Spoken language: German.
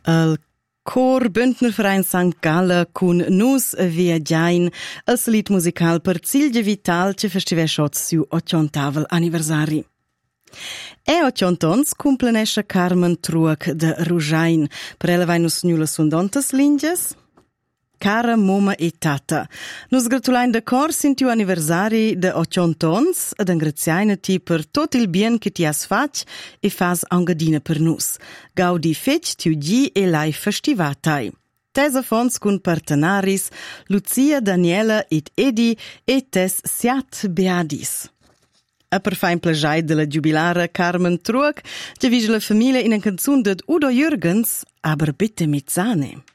Il Chor Bündnerverein St. Gallen cun nus viaggiain al salit musical per Silvia Vital che festivè shots su 80vel anniversari. E 80 ans cumplenesce Carmen Truoc de Rujain. Per ella vai nus gnula sundontas linges. Cara moma e tata, nus gratulain de cor sintiu anniversari de 80 ans ed engraziaina ti per tot il bien che ti has fac e fas angadina per nus. Gaudi fetg tiu gi e lai festivatai. Tesa fons cun partenaris Lucia, Daniela ed Edi e tes siat beadis. A per fain plagiai de la jubilara Carmen Truoc, ge vige la famiglia in en canzun de Udo Jürgens, aber bitte mit Sahne.